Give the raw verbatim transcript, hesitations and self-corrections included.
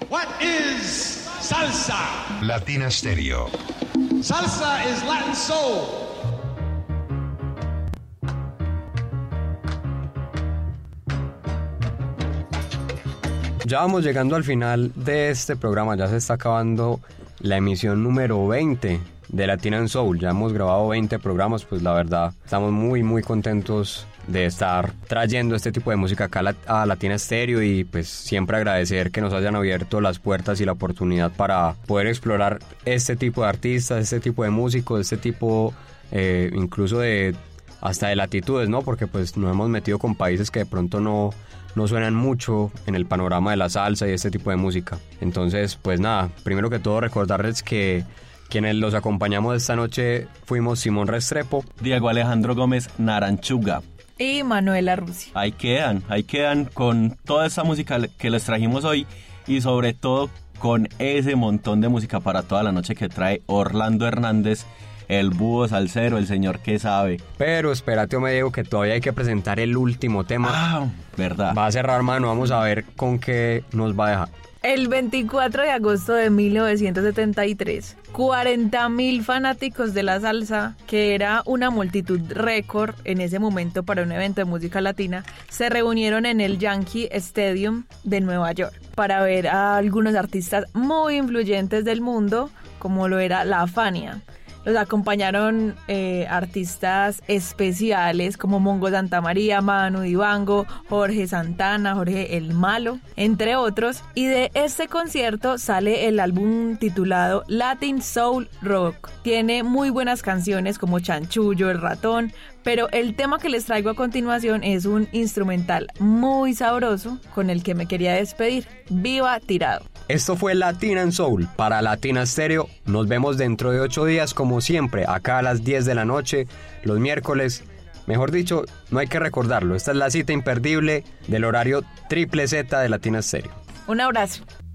What is salsa? Latina Stereo. Salsa is Latin soul. Ya vamos llegando al final de este programa, ya se está acabando la emisión número veinte de Latina Soul. Ya hemos grabado veinte programas, pues la verdad estamos muy muy contentos de estar trayendo este tipo de música acá a Latina Stereo y pues siempre agradecer que nos hayan abierto las puertas y la oportunidad para poder explorar este tipo de artistas, este tipo de músicos, este tipo eh, incluso de hasta de latitudes, ¿no? Porque pues nos hemos metido con países que de pronto no, no suenan mucho en el panorama de la salsa y este tipo de música. Entonces, pues nada, primero que todo recordarles que quienes los acompañamos esta noche fuimos Simón Restrepo, Diego Alejandro Gómez Naranchuga y Manuela Rusi. Ahí quedan, ahí quedan con toda esta música que les trajimos hoy y sobre todo con ese montón de música para toda la noche que trae Orlando Hernández, el búho salsero, el señor que sabe. Pero espérate, me digo que todavía hay que presentar el último tema. Ah, verdad. Va a cerrar, mano, vamos a ver con qué nos va a dejar. El veinticuatro de agosto de mil novecientos setenta y tres, cuarenta mil fanáticos de la salsa, que era una multitud récord en ese momento para un evento de música latina, se reunieron en el Yankee Stadium de Nueva York para ver a algunos artistas muy influyentes del mundo, como lo era La Fania. Los acompañaron eh, artistas especiales como Mongo Santamaría, Manu Dibango, Jorge Santana, Jorge El Malo, entre otros. Y de este concierto sale el álbum titulado Latin Soul Rock. Tiene muy buenas canciones como Chanchullo, El Ratón, pero el tema que les traigo a continuación es un instrumental muy sabroso con el que me quería despedir. ¡Viva Tirado! Esto fue Latina Soul para Latina Stereo. Nos vemos dentro de ocho días como siempre, acá a las diez de la noche, los miércoles. Mejor dicho, no hay que recordarlo. Esta es la cita imperdible del horario triple Z de Latina Stereo. Un abrazo.